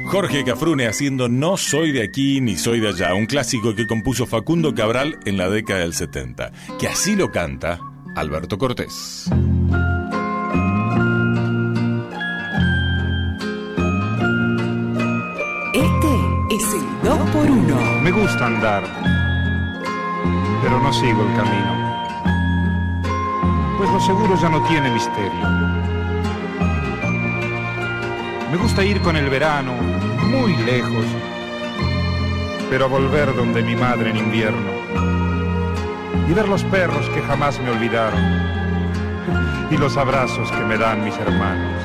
Jorge Cafrune haciendo No soy de aquí ni soy de allá, un clásico que compuso Facundo Cabral en la década del 70, que así lo canta Alberto Cortés. Este es el 2x1. Me gusta andar, pero no sigo el camino, pues lo seguro ya no tiene misterio. Me gusta ir con el verano muy lejos, pero volver donde mi madre en invierno y ver los perros que jamás me olvidaron y los abrazos que me dan mis hermanos.